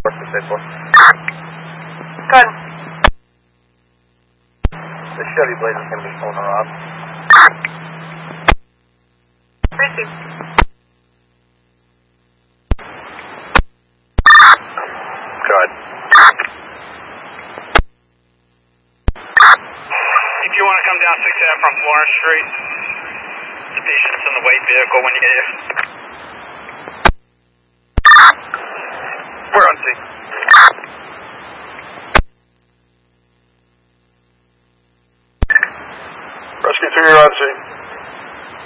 Good. The Chevy Blaze is going to be pulling her off. Receive. Go ahead. If you want to come down 6th Ave from Florence Street, the patient's in the white vehicle when you get here. We're on scene. Rescue 3, you're on scene.